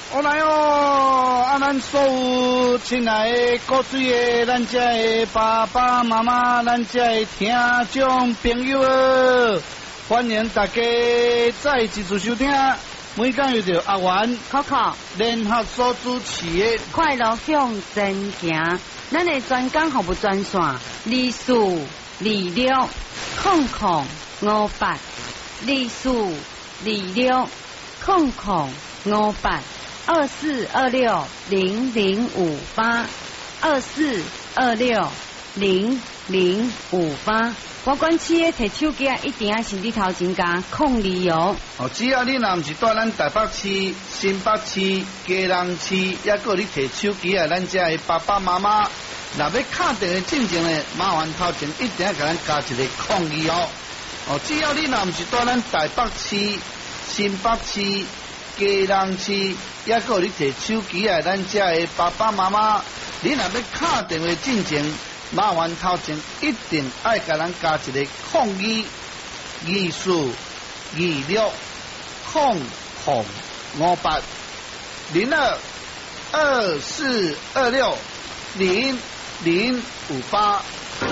我来哦！啊，咱所有亲爱的各水的，咱遮的爸爸妈妈，咱遮的听众朋友啊，欢迎大家再一次收听。每讲又着阿元、 Coco 联合所主持的快乐向前行，咱的专讲服务专线：二四260058，24260058，24260058。我管企业摕手机啊，一定要是你头前加02哦。 哦，只要你若毋是住咱台北市、新北市、基隆市，抑个你摕手机啊，咱遮的爸爸妈妈，若要敲电话进前呢，麻烦头前一定要甲咱加一个02哦。哦，只要你若毋是住咱台北市、新北市、基隆市，抑个你摕手机啊，咱遮的爸爸妈妈，你若要敲电话进前，麻烦头前一定爱甲咱加一个02260058。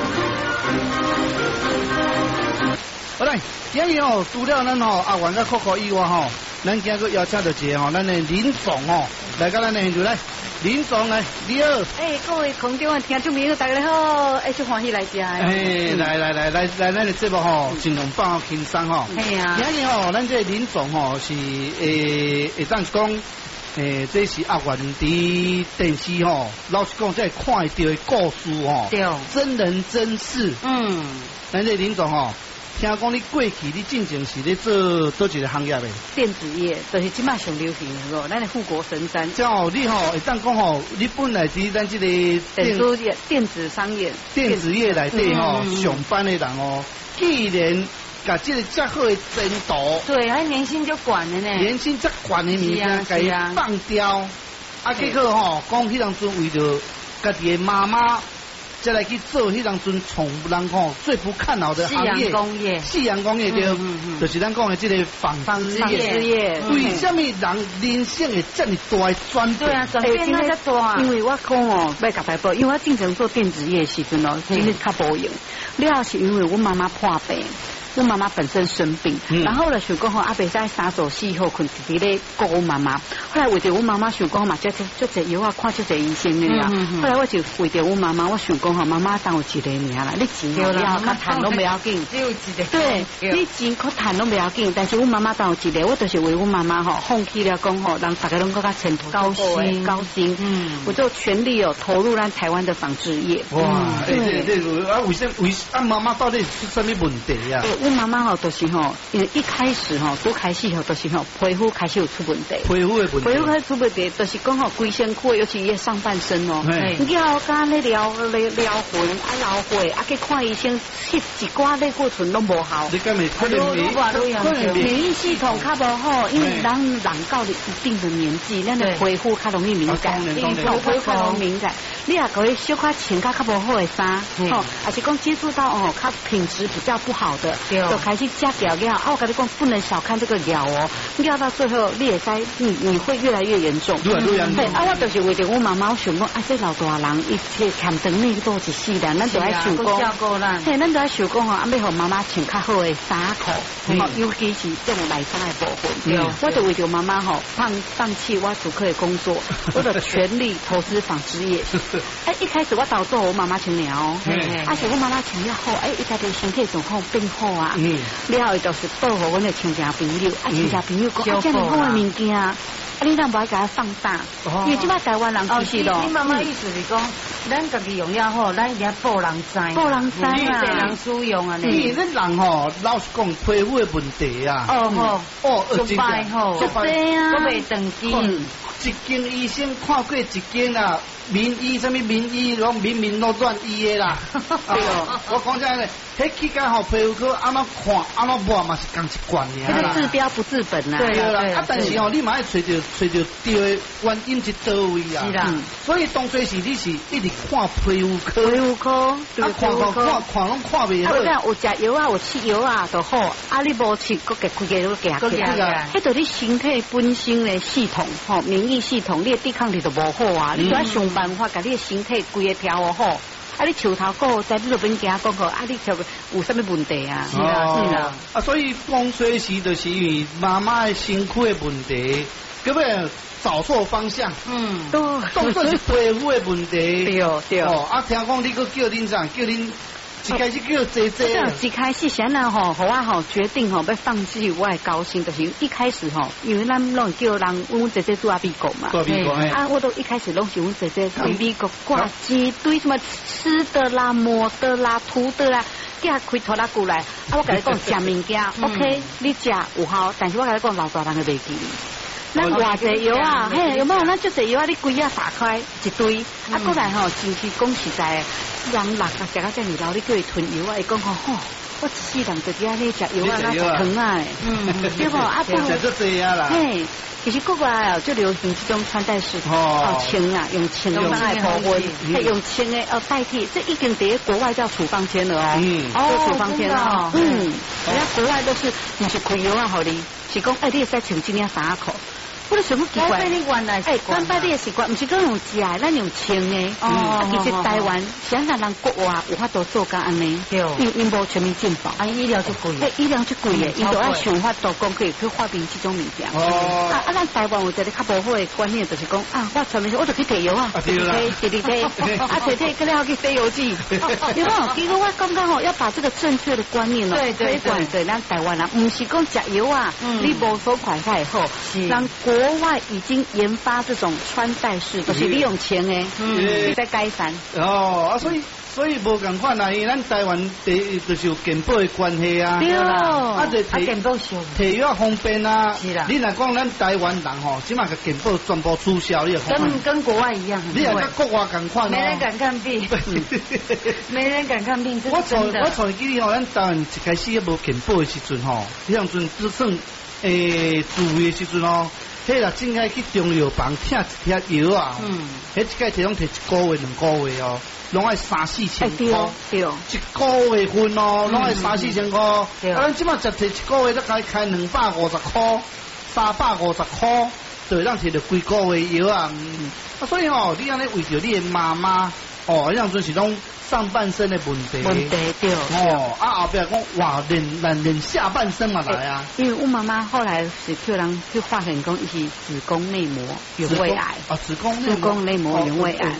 好来，今日哦，除了咱吼阿元甲Coco以外吼，咱今个邀请到一个吼，咱的林总哦，来甲咱的现场来，林总来，你好。 各位空中的听众朋友，大家好，真欢喜来遮。 来，咱的节目吼，尽量放轻松吼。 系啊。 今日吼，咱这林总吼是会当讲，这是阿元伫电视吼，老实讲，这看得到的故事吼， 对， 真人真事。咱这林总吼。听讲你过去你进前是咧做一个行业的？ 电子业，就是即摆上流行的个，咱的护国神山。 即哦，你吼会当讲吼，你本来伫咱这个电子商业、 电子业内底吼上班的人哦，既然甲这个遮好的前途， 对，还年薪就管的呢， 年薪遮悬的物件，甲伊放掉，结果吼讲迄当阵为着家己的妈妈。再来去做迄当阵从人吼最不看好的行业，夕阳工业对，就是咱讲的这个纺织业。为什么人人生会这么大的转变？ 对啊，转变那么大。 因为我讲哦，要甲台报，因为我进前做电子业时阵哦，真是较无用。了是因为我妈妈破病。我妈妈本身生病，然后呢想讲吼，阿伯在3走4以后，困伫咧顾我妈妈。后来为着我妈妈想讲嘛，这侪药啊，看这侪医生的呀。后来我就为着我妈妈，我想讲吼，妈妈当有一个名啦，你钱了较赚拢不要紧， 只有一个。 对，你钱较赚拢不要紧，但是我妈妈当有一个，我就是为我妈妈吼放弃了讲吼，让大家拢更加前途高薪。我就全力哦投入咱台湾的纺织业。 哇，对，啊，为妈妈到底是什么问题呀？ 我妈妈吼，就是吼，一开始吼，拄开始吼，就是吼，皮肤开始有出问题。皮肤开始出问题，就是讲吼，规身躯，尤其伊上半身哦，了甲咧撩痕，流血，去看医生，一寡咧过程拢无效。 你敢会可能免疫系统较无好，因为人到了一定的年纪，咱的皮肤较容易敏感，皮肤较容易敏感。你也可以小可穿较无好的衫，吼，还是讲接触到哦，较品质比较不好的，就开始加药。我跟你讲，不能小看这个药哦，药到最后你也该，你会越来越严重。对，我就是为着我妈妈，我想讲，这老大人一切欠等那多一世人，咱就爱想讲，咱就爱想讲吼，要互妈妈穿较好的衫裤，尤其是这种内衫的部分。我就为着妈妈吼，放弃我主科的工作，我就全力投资纺织业。一开始我倒做我妈妈穿了哦，是我妈妈穿了好，伊家己身体状况变好啊。了后就是报互阮的亲戚朋友，亲戚朋友讲这么好的物件，你咱不爱给它放大，因为即摆台湾人其实咯。 你妈妈意思是讲，咱家己用了好，咱也报人知啊，人使用啊。 你咱人吼，老实讲，皮肤的问题啊。 就歹吼，对啊，都未长见。 一间医生看过一间啊，名医什么名医，拢面面都乱医的啦。对哦，我讲真嘞，迄期间吼皮肤科安怎看安怎抹嘛是同一罐尔啦。 治标不治本啦。 对啦，啊，但是哦，你嘛要找到对的原因是倒位啊。 是啦。 所以当初是你是一直看皮肤科。 皮肤科。啊， 看拢看袂好。 啊，有食药啊，有吃药啊，就好。啊，你无吃，佮开个都夹起来。迄对你身体本身的系统，吼，免疫系统，你的抵抗力就无好啊。你就要想办法，甲你的身体规个调好。啊，你树头过在你就免惊讲啊，你就有啥物问题啊？是啦，是啦。 啊，所以讲随时就是因为妈妈的身躯的问题，根本找错方向。都当作是皮肤的问题。对。哦，啊，听讲你个叫恁啥？叫恁。一开始叫姐姐， 一开始先啦吼，互我吼决定吼要放弃我的高薪，就是一开始吼，因为咱拢叫人阮姐姐做美国嘛，啊，我都一开始拢是阮姐姐去美国挂一堆什么吃的啦、抹的啦、涂的啦，叫开拖拉骨来，啊，我甲你讲食物件 ，OK， 你食有效，但是我甲你讲老大人会袂记。咱偌济药啊，嘿，有冇？咱就济药啊，你规啊打开一堆，啊，过来吼，真是讲实在，人六食到遮尔老，你叫伊吞药啊，伊讲吼，我一世人就只安尼食药啊，那食糖啊，对不？啊，不如食这济啊啦， 嘿，其实国外哦，就流行这种穿戴式，清啊，用清的来保温，还用清的代替，这已经在国外叫处方签了哦，处方签哦，人家国外都是你是开药啊，好哩，是讲你会使穿今年3块。我都想不奇怪，咱摆你的习惯，不是讲用食的，咱用清的。其实台湾现在人国外有法度做甲安尼，因无全面健保，医疗就贵，医疗就贵的，因就要想法度讲可以去发明这种物件。咱台湾有一个较无好的观念，就是讲我全面我就去摕药啊，摕，摕，搁了去洗油剂。对无？其实我感觉吼，要把这个正确的观念哦推广给咱台湾人，唔是讲食药啊，你无所快才会好，让国外已经研发这种穿戴式，就是利用钱诶，在改善。 所以无共款啦，因为咱台湾就是有健保的关系啊。 对啊，就健保上摕药方便啊。 是啦。 你若讲咱台湾人吼，即马个健保全部取消，你跟国外一样。 你也跟国外共款哦。 没人敢看病。没人敢看病， 我从记哩吼，咱台湾一开始无健保的时阵吼，迄阵阵只算住的时阵哦。迄啦，真爱去中药房听一贴药啊，迄一盖摕拢摕1个月、2个月哦，拢爱3-4千块， 对， 一个月份哦，拢爱3-4千块。啊，咱即马只摕1个月，才开250块、350块，就会当摕到几个月药啊。所以吼，你安尼为着你的妈妈，迄样阵是拢上半身的问题对。 后壁讲哇，连下半身嘛来啊。 因为我妈妈后来是叫人去发现讲，伊是子宫内膜原位癌。 子宫内膜原位癌。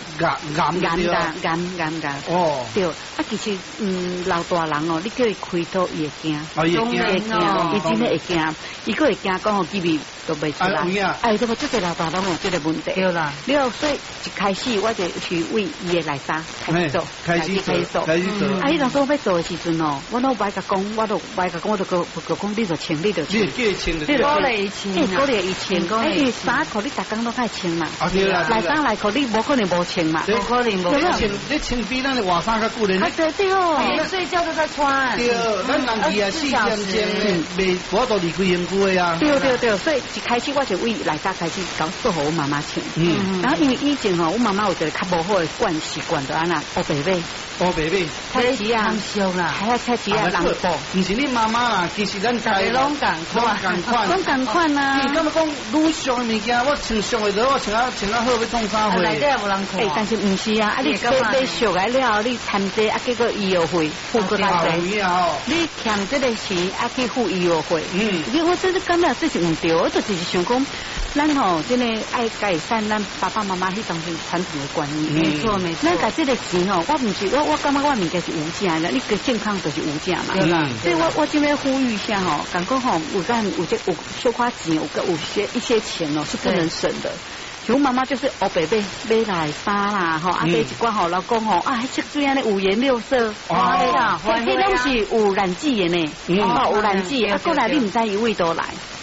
癌。对。啊，其实老大人哦，你叫伊开刀伊会惊，伊真的会惊，伊个会惊讲机会都袂出来。对不？这个老大人有这个问题。对啦。所以一开始我就去为伊的内伤开始做。开始做。啊！伊当初要做的时阵哦，我都歹甲讲，我就讲，你就清，你就清。鼓励伊清，因为3块你逐工都爱清嘛。内伤内块你无可能无清嘛。无可能无。 你清比咱的外衫较久咧。 对哦，连睡觉都在穿。 对，咱人去啊4点钟袂，我都离开营区的啊。 对，所以一开始我就为内伤开始搞做好我妈妈清。然后因为以前吼，我妈妈有一个较无好的习惯，就安那乌白马。菜市啊，还要菜市啊，人多。 唔是你妈妈啦，其实咱大家拢共款啊。 你敢要讲女上的物件，我穿上的多，我穿啊好要创啥货？ 内底也无人看。但是唔是啊，你买俗来了，你参这啊，结果医药费付过来济。你欠这个钱啊去付医药费。我真是感觉这是唔对，我就是想讲，咱吼真的爱改善咱爸爸妈妈迄种传统的观念。没错。咱改这个钱吼，我唔是我感觉我物件是无价的，你个健康就是无价嘛。所以我这边呼吁一下吼，讲讲吼，有小花钱，有一些钱哦是不能省的。我妈妈就是黑白买内衫啦，吼，买一寡吼老公吼，这水安尼五颜六色，迄拢是有染剂的呢，有染剂的，过来你唔知伊味道来。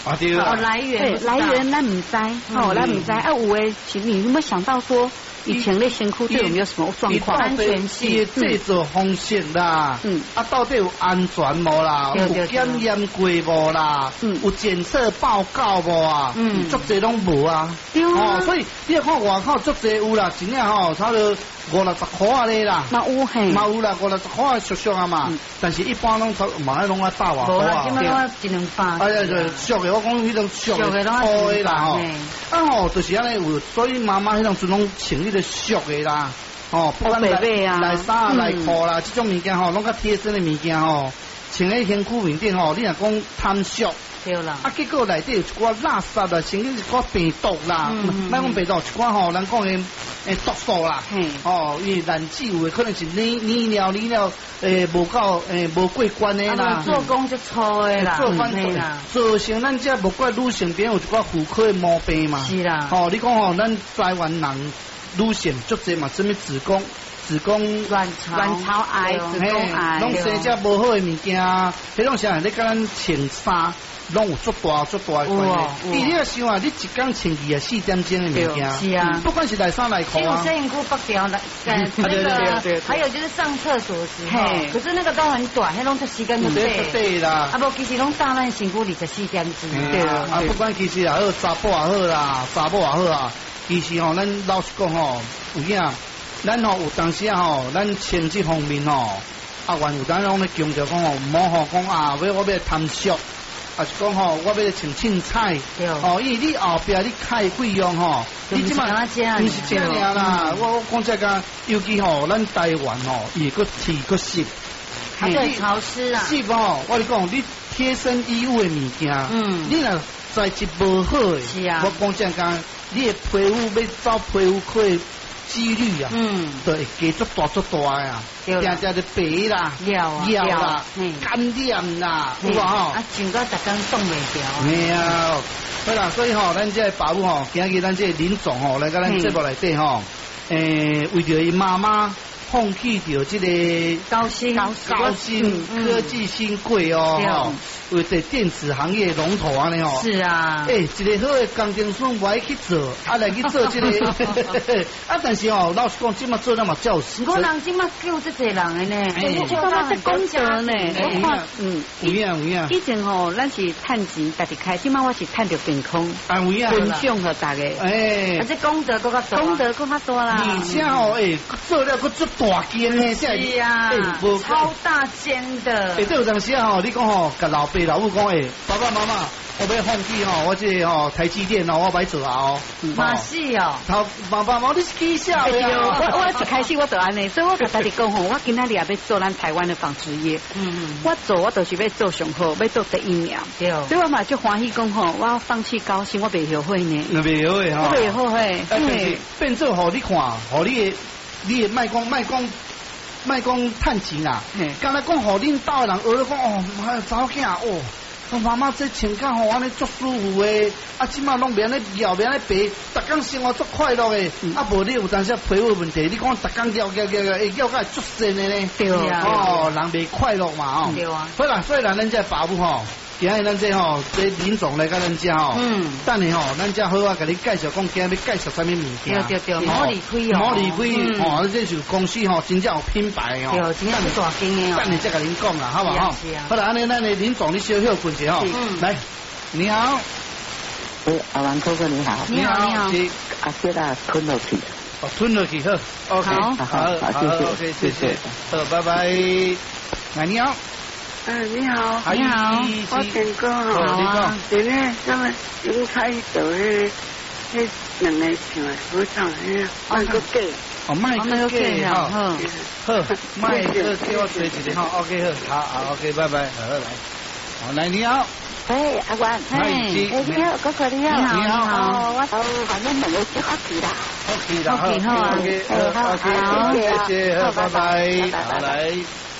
啊对啊， 来源来源咱唔知，咱唔知啊，有诶，你有没有想到说？以前的身躯对我们有什么状况？ 安全性、制作方式啦，到底有安全无啦？有检验过无啦？有检测报告无啊？足侪拢无啊！所以你看外口足侪有啦，真正差不多50-60块啊咧啦，嘛有啦50-60块俗俗啊嘛，但是一般拢嘛拢啊大外块啊， 基本上1-200。 哎呀，就俗的，我讲迄种俗的粗的啦就是安尼有，所以妈妈迄种阵拢穿迄个俗的啦，不管来衫来裤啦，这种物件拢较贴身的物件穿喺身躯面顶你若讲贪俗。 对啦， 结果内底有一寡垃圾啦，甚至一寡病毒啦，莫讲病毒，一寡咱讲的毒素啦，伊燃脂有的可能是黏料无够无过关的啦， 做工就粗的啦， 做工造成咱这无怪女性边有一寡妇科的毛病嘛， 是啦， 你讲咱台湾人女性足侪嘛，什么子宫卵巢癌、子宫癌， 拢生只无好的物件，迄种啥，你甲咱穿衫。拢有足大的关系。你要想啊，你一工穿24点钟的物件， 是啊， 不管是内衫内裤啊， 身躯绑掉了，那个还有就是上厕所的时候，可是那个都很短，迄拢才时间就对啦。 啊不，其实拢大咱身躯24点钟。 对啊，不管其实也好，查甫也好啦，查某也好啊，其实咱老实讲有影，咱有当时咱穿这方面原有咱拢咧强调讲莫讲啊，我要贪俗。啊，是讲我要穿凊彩，因为你后边你开费用你即摆不是这样啦。我讲这个，尤其咱台湾伊个天个湿， 对潮湿啊。 湿我跟你讲，你贴身衣物的物件，你若材质无好的，我讲这个，你的皮肤要找皮肤科的几率啊，就会加足大呀。定定就白啦、尿啦、干点啦，有无啊，上到10天冻袂掉。 没有，好啦，所以咱这爸母今日咱这林总来到咱节目内底为着伊妈妈放弃掉这个高新科技新贵为着电子行业龙头安尼是啊， 一个好的工程师我爱去做，来去做这个但是老实讲，今麦做那么较少。 我人今麦救这些人的呢， 就讲这功德呢，我看有影。 以前咱是趁钱家己开，今麦我是趁着健康，分享给大家。 这功德更较多啦。 而且做了个做大件的， 是啊，超大间的。 对，有当时你讲甲老爸老母讲爸爸妈妈，我要放弃我这台积电我要做啊嘛是爸爸妈妈你是记下的我一开始我就安尼，所以我甲大家讲我今仔日也要做咱台湾的纺织业。我就是要做上好，要做第一名。对，所以我嘛就欢喜讲我放弃高薪，我袂后悔呢。 袂后悔我袂后悔。 变做互你看，互你的卖讲趁钱啊！刚才讲互恁兜的人学了讲查某囝妈妈这穿甲安尼足舒服的，即马拢免咧摇免咧白，逐工生活足快乐的。无你有当时皮肤问题，你讲逐工摇会摇甲足神的呢？ 对啊， 人袂快乐嘛对啊。 好啦，所以咱这爸母今日咱这这林总来甲咱遮等下咱遮好啊，甲你介绍讲今日要介绍啥物物件。 对，莫离开莫离开这就是公司真正有品牌对，真正是大间的等你再甲您讲啦，好不好？好啦，安尼咱的林总你小小困一下来，你好。 阿王哥哥你好。 你好。 阿姐啦，吞落去。 吞落去好。OK， 好，谢谢。好，拜拜。你好。 你好， 你好， 我听歌好， 对呢，咱们应该做那两个唱的合唱的，麦克给， 麦克给好，麦克给我吹一个好 ，OK 好 ，OK， 拜拜，好来，你好。 阿冠，你好，哥哥你好， 你好， 我反正两个就好去啦 ，OK，好，谢谢，拜拜，好来。